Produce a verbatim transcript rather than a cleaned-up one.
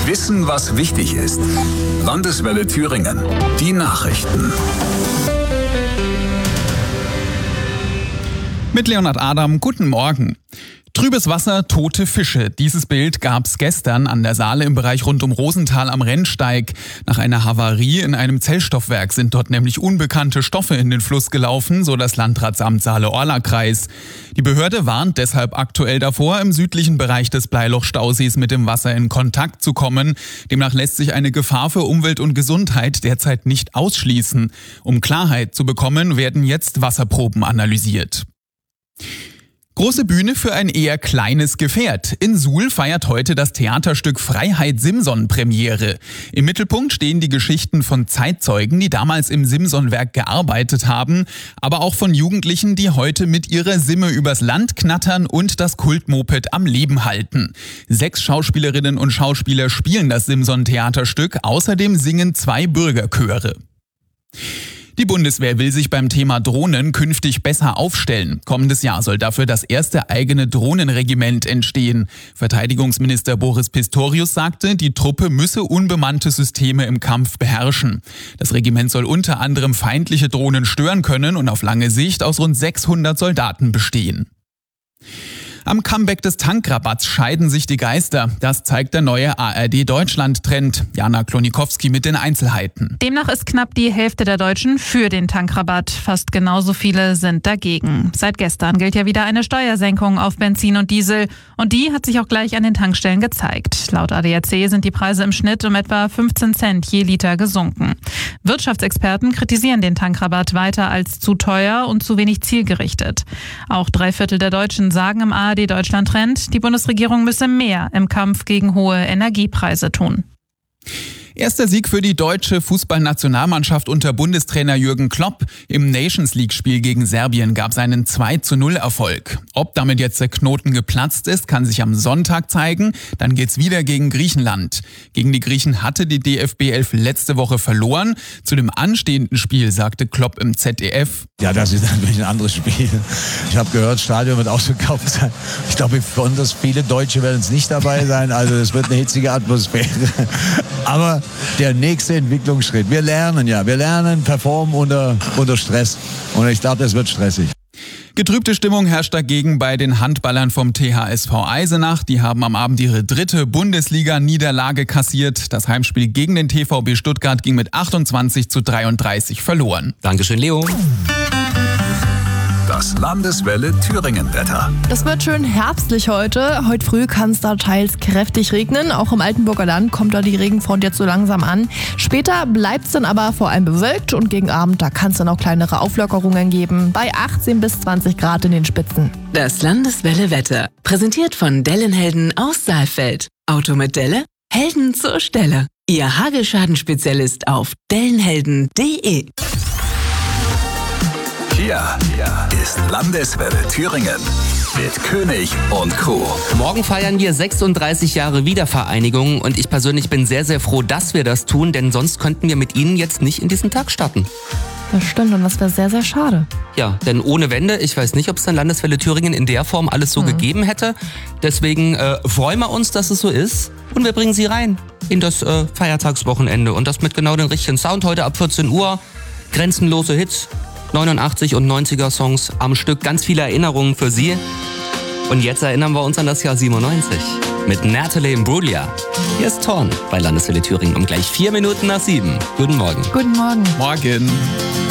Wissen, was wichtig ist. Landeswelle Thüringen. Die Nachrichten. Mit Leonhard Adam, guten Morgen. Trübes Wasser, tote Fische. Dieses Bild gab's gestern an der Saale im Bereich rund um Rosenthal am Rennsteig. Nach einer Havarie in einem Zellstoffwerk sind dort nämlich unbekannte Stoffe in den Fluss gelaufen, so das Landratsamt Saale-Orla-Kreis. Die Behörde warnt deshalb aktuell davor, im südlichen Bereich des Bleiloch-Stausees mit dem Wasser in Kontakt zu kommen. Demnach lässt sich eine Gefahr für Umwelt und Gesundheit derzeit nicht ausschließen. Um Klarheit zu bekommen, werden jetzt Wasserproben analysiert. Große Bühne für ein eher kleines Gefährt. In Suhl feiert heute das Theaterstück Freiheit Simson Premiere. Im Mittelpunkt stehen die Geschichten von Zeitzeugen, die damals im Simson-Werk gearbeitet haben, aber auch von Jugendlichen, die heute mit ihrer Simme übers Land knattern und das Kultmoped am Leben halten. Sechs Schauspielerinnen und Schauspieler spielen das Simson-Theaterstück, außerdem singen zwei Bürgerchöre. Die Bundeswehr will sich beim Thema Drohnen künftig besser aufstellen. Kommendes Jahr soll dafür das erste eigene Drohnenregiment entstehen. Verteidigungsminister Boris Pistorius sagte, die Truppe müsse unbemannte Systeme im Kampf beherrschen. Das Regiment soll unter anderem feindliche Drohnen stören können und auf lange Sicht aus rund sechshundert Soldaten bestehen. Am Comeback des Tankrabatts scheiden sich die Geister. Das zeigt der neue A R D-Deutschland-Trend. Jana Klonikowski mit den Einzelheiten. Demnach ist knapp die Hälfte der Deutschen für den Tankrabatt. Fast genauso viele sind dagegen. Seit gestern gilt ja wieder eine Steuersenkung auf Benzin und Diesel. Und die hat sich auch gleich an den Tankstellen gezeigt. Laut A D A C sind die Preise im Schnitt um etwa fünfzehn Cent je Liter gesunken. Wirtschaftsexperten kritisieren den Tankrabatt weiter als zu teuer und zu wenig zielgerichtet. Auch drei Viertel der Deutschen sagen im A R D-Deutschland-Trend, die Bundesregierung müsse mehr im Kampf gegen hohe Energiepreise tun. Erster Sieg für die deutsche Fußballnationalmannschaft unter Bundestrainer Jürgen Klopp. Im Nations-League-Spiel gegen Serbien gab es einen zwei zu null Erfolg. Ob damit jetzt der Knoten geplatzt ist, kann sich am Sonntag zeigen. Dann geht's wieder gegen Griechenland. Gegen die Griechen hatte die D F B elf letzte Woche verloren. Zu dem anstehenden Spiel sagte Klopp im Z D F: Ja, das ist natürlich ein anderes Spiel. Ich habe gehört, das Stadion wird ausverkauft sein. Ich glaube, von uns viele Deutsche werden es nicht dabei sein. Also es wird eine hitzige Atmosphäre. Aber der nächste Entwicklungsschritt. Wir lernen ja, wir lernen, performen unter, unter Stress. Und ich glaube, das wird stressig. Getrübte Stimmung herrscht dagegen bei den Handballern vom T H S V Eisenach. Die haben am Abend ihre dritte Bundesliga-Niederlage kassiert. Das Heimspiel gegen den T V B Stuttgart ging mit achtundzwanzig zu dreiunddreißig verloren. Dankeschön, Leo. Das Landeswelle Thüringen-Wetter. Das wird schön herbstlich heute. Heute früh kann es da teils kräftig regnen. Auch im Altenburger Land kommt da die Regenfront jetzt so langsam an. Später bleibt es dann aber vor allem bewölkt und gegen Abend, da kann es dann auch kleinere Auflockerungen geben. Bei achtzehn bis zwanzig Grad in den Spitzen. Das Landeswelle Wetter. Präsentiert von Dellenhelden aus Saalfeld. Auto mit Delle? Helden zur Stelle. Ihr Hagelschadenspezialist auf dellenhelden punkt de. Hier ist Landeswelle Thüringen mit König und Co. Morgen feiern wir sechsunddreißig Jahre Wiedervereinigung und ich persönlich bin sehr, sehr froh, dass wir das tun, denn sonst könnten wir mit Ihnen jetzt nicht in diesen Tag starten. Das stimmt und das wäre sehr, sehr schade. Ja, denn ohne Wende, ich weiß nicht, ob es dann Landeswelle Thüringen in der Form alles so mhm. gegeben hätte. Deswegen äh, freuen wir uns, dass es so ist und wir bringen Sie rein in das äh, Feiertagswochenende und das mit genau den richtigen Sound. Heute ab vierzehn Uhr, grenzenlose Hits. neunundachtzig und neunziger Songs am Stück, ganz viele Erinnerungen für Sie. Und jetzt erinnern wir uns an das Jahr siebenundneunzig mit Natalie Imbruglia. Hier ist Torn bei Landeswelle Thüringen um gleich vier Minuten nach sieben. Guten Morgen. Guten Morgen. Morgen.